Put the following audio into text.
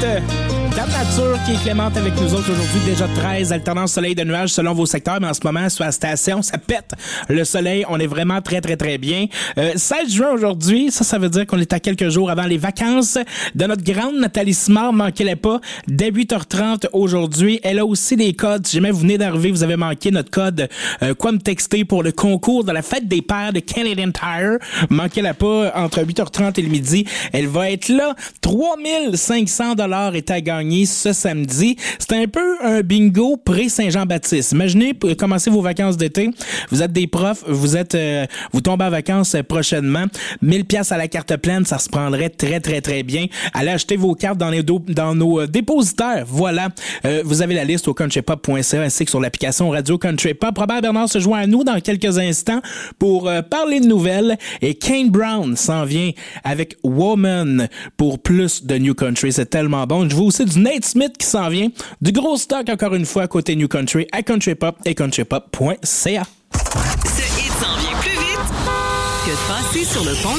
Dame Nature qui est clémente avec nous autres aujourd'hui. Déjà 13 alternance soleil de nuages selon vos secteurs, mais en ce moment, sur la station, ça pète le soleil. On est vraiment très, très, très bien. 16 juin aujourd'hui, ça veut dire qu'on est à quelques jours avant les vacances de notre grande Nathalie Simard. Manquez-les pas. Dès 8h30 aujourd'hui. Elle a aussi des codes. Si jamais vous venez d'arriver, vous avez manqué notre code quoi me texter pour le concours de la fête des pères de Canadian Tire. Manquez-la pas entre 8h30 et le midi. Elle va être là. 3500 $ est à gagner ce samedi. C'est un peu un bingo pré-Saint-Jean-Baptiste. Imaginez commencer vos vacances d'été. Vous êtes des profs, vous tombez en vacances prochainement. 1000 pièces à la carte pleine, ça se prendrait très très très bien. Allez acheter vos cartes dans nos dépositaires. Voilà. Vous avez la liste au countrypop.ca ainsi que sur l'application Radio Country Pop. Robert Bernard se joint à nous dans quelques instants pour parler de nouvelles et Kane Brown s'en vient avec Woman pour plus de New Country. C'est tellement bon. Je vois aussi du Nate Smith qui s'en vient. Du gros stock encore une fois côté New Country à Country Pop et countrypop.ca. Ce hit s'en vient plus vite que de passer sur le pont